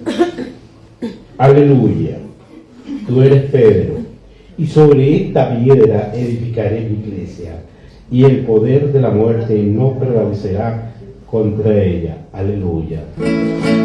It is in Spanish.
Aleluya. Tú eres Pedro, y sobre esta piedra edificaré mi iglesia, y el poder de la muerte no prevalecerá contra ella. Aleluya.